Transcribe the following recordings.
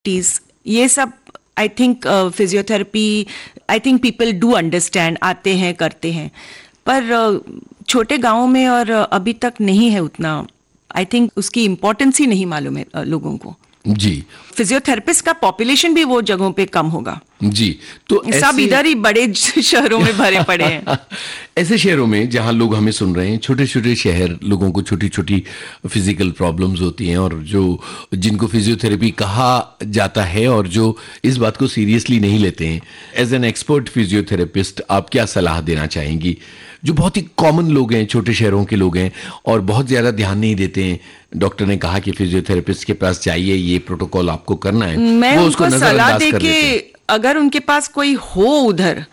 Tease, ये सब I think physiotherapy, I think people do understand, आते हैं करते हैं, पर छोटे गांवों में और अभी तक नहीं है उतना, आई थिंक उसकी इम्पोर्टेंस ही नहीं मालूम है लोगों को जी। फिजियोथेरेपिस्ट का पॉपुलेशन भी वो जगहों पे कम होगा जी। तो सब इधर ही बड़े शहरों में भरे पड़े हैं। ऐसे शहरों में जहां लोग हमें सुन रहे हैं, छोटे छोटे शहर, लोगों को छोटी छोटी फिजिकल प्रॉब्लम्स होती हैं और जो जिनको फिजियोथेरेपी कहा जाता है और जो इस बात को सीरियसली नहीं लेते हैं, एज एन एक्सपर्ट फिजियोथेरेपिस्ट आप क्या सलाह देना चाहेंगी? जो बहुत ही कॉमन लोग हैं, छोटे शहरों के लोग हैं और बहुत ज़्यादा ध्यान नहीं देते हैं, डॉक्टर ने कहा कि फिजियोथेरेपिस्ट के पास जाइए, ये प्रोटोकॉल आपको करना है, मैं वो उसको उनको सलाह नजरअंदाज दे कर देते हैं। कि अगर उनके पास कोई हो उधर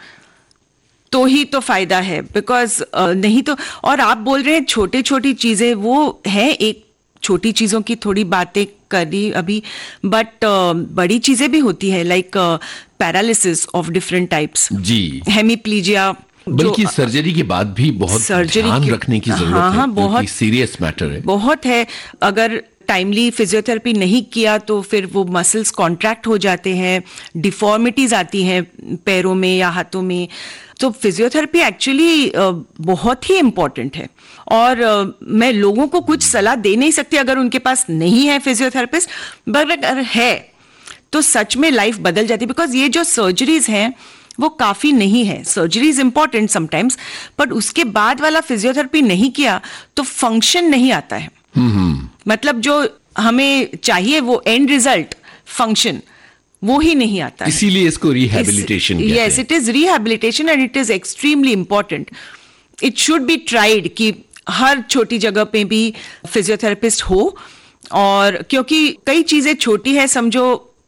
तो ही तो फायदा है, बिकॉज नहीं तो, और आप बोल रहे हैं छोटी छोटी चीजें, वो है एक छोटी चीजों की थोड़ी बातें करी अभी, बट बड़ी चीजें भी होती है, like paralysis of different types ji, hemiplegia, बल्कि सर्जरी के बाद भी बहुत ध्यान रखने की जरूरत है, हाँ, बहुत सीरियस मैटर है, बहुत है। अगर टाइमली फिजियोथेरेपी नहीं किया तो फिर वो मसल्स कॉन्ट्रैक्ट हो जाते हैं, डिफॉर्मिटीज आती हैं पैरों में या हाथों में, तो फिजियोथेरेपी एक्चुअली बहुत ही इम्पोर्टेंट है। और मैं लोगों को कुछ सलाह दे नहीं सकती अगर उनके पास नहीं है फिजियोथेरेपिस्ट, बट अगर है तो सच में लाइफ बदल जाती है, बिकॉज ये जो सर्जरीज हैं वो काफी नहीं है। Surgery is important sometimes, but उसके बाद वाला फिजियोथेरेपी नहीं किया तो फंक्शन नहीं आता है। मतलब जो हमें चाहिए वो एंड रिजल्ट, फंक्शन, वो ही नहीं आता है। इसीलिए इसको रिहैबिलिटेशन कहते हैं। Yes, it is rehabilitation and it is extremely important. It should be tried कि हर छोटी जगह पे भी फिजियोथेरेपिस्ट हो, और क्योंकि कई चीजें छोटी है, समझो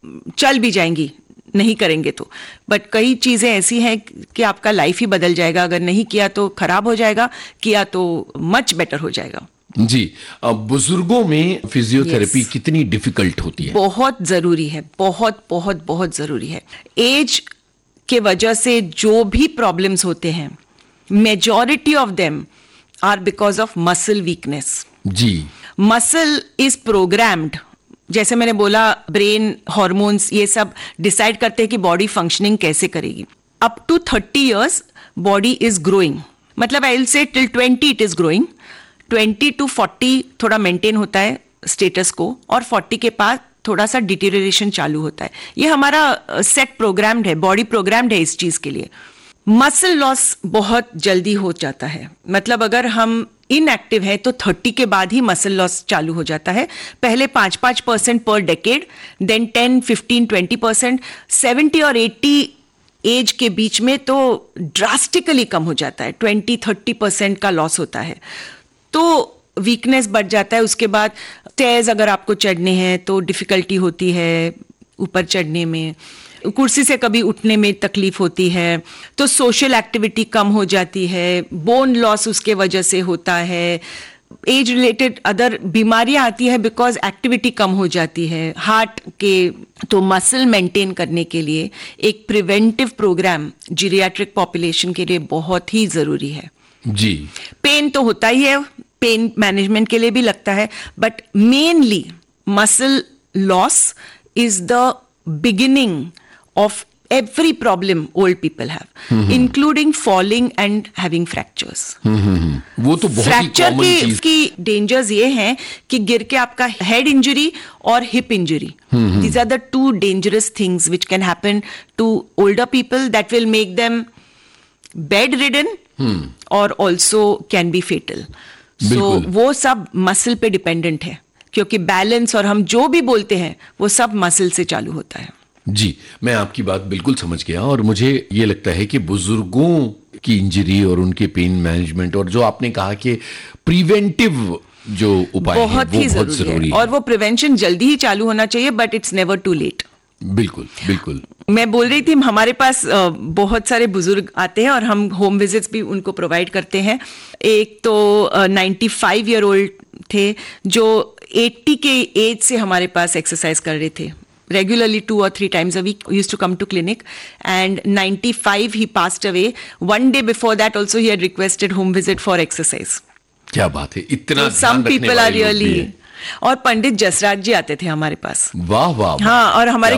चल भी जाएंगी नहीं करेंगे तो, बट कई चीजें ऐसी हैं कि आपका लाइफ ही बदल जाएगा। अगर नहीं किया तो खराब हो जाएगा, किया तो मच बेटर हो जाएगा। जी। बुजुर्गों में फिजियोथेरेपी कितनी डिफिकल्ट होती है? बहुत जरूरी है, बहुत बहुत बहुत जरूरी है। एज के वजह से जो भी प्रॉब्लम्स होते हैं, majority of them are because of muscle weakness. Ji. Muscle is programmed, जैसे मैंने बोला, ब्रेन, हार्मोन्स, ये सब डिसाइड करते हैं कि बॉडी फंक्शनिंग कैसे करेगी। Up to 30 years body is growing, मतलब I will say till 20 it is growing. 20 to 40 थोड़ा मेंटेन होता है स्टेटस को, और 40 के बाद थोड़ा सा डिटेरियोरेशन चालू होता है। ये हमारा सेट प्रोग्राम्ड है, बॉडी प्रोग्राम्ड है इस चीज के लिए। मसल लॉस बहुत जल्दी हो जाता है, मतलब अगर हम इनएक्टिव है तो 30 के बाद ही मसल लॉस चालू हो जाता है। पहले 5% पर डेकेड, देन 10, 15, 20%, 70 और 80 एज के बीच में तो ड्रास्टिकली कम हो जाता है, 20-30% का लॉस होता है, तो वीकनेस बढ़ जाता है। उसके बाद स्टेयर्स अगर आपको चढ़ने हैं तो डिफिकल्टी होती है ऊपर चढ़ने में, कुर्सी से कभी उठने में तकलीफ होती है, तो सोशल एक्टिविटी कम हो जाती है, बोन लॉस उसके वजह से होता है, एज रिलेटेड अदर बीमारियां आती है बिकॉज एक्टिविटी कम हो जाती है हार्ट के। तो मसल मेंटेन करने के लिए एक प्रिवेंटिव प्रोग्राम जीरियाट्रिक पॉपुलेशन के लिए बहुत ही जरूरी है। जी। पेन तो होता ही है, पेन मैनेजमेंट के लिए भी लगता है, but mainly muscle loss is the beginning of every problem old people have, including falling and having fractures. वो तो बहुत फ्रैक्चर ही कॉमन चीज की डेंजर्स ये हैं कि गिर के आपका हेड इंजरी और hip injury, these are the two dangerous things which can happen to older people that will make them bedridden or also can be fatal. So वो सब मसल पे डिपेंडेंट है, क्योंकि बैलेंस और हम जो भी बोलते हैं वो सब मसल से चालू होता है। जी, मैं आपकी बात बिल्कुल समझ गया, और मुझे ये लगता है कि बुजुर्गों की इंजरी और उनके पेन मैनेजमेंट, और जो आपने कहा कि प्रिवेंटिव जो उपाय हैं, वो बहुत जरूरी है, और वो प्रिवेंशन जल्दी ही चालू होना चाहिए, but it's never to late. बिल्कुल बिल्कुल। मैं बोल रही थी, हमारे पास बहुत सारे बुजुर्ग आते हैं और हम होम विजिट्स भी उनको प्रोवाइड करते हैं। एक तो 95 ईयर ओल्ड थे जो 80 के एज से हमारे पास एक्सरसाइज कर रहे थे regularly 2 or 3 times a week, used to come to clinic, and 95 he passed away. One day before that also he had requested home visit for exercise. क्या बात है, इतना so some people are really, और पंडित जसराज जी आते थे हमारे पास। वाह वाह। हाँ, और हमारे